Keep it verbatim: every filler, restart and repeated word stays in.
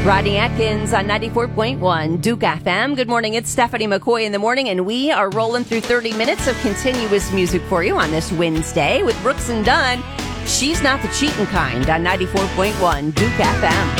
Rodney Atkins on ninety-four point one Duke F M. Good morning. It's Stephanie McCoy in the morning, and we are rolling through thirty minutes of continuous music for you on this Wednesday with Brooks and Dunn. She's not the cheating kind on ninety-four point one Duke F M.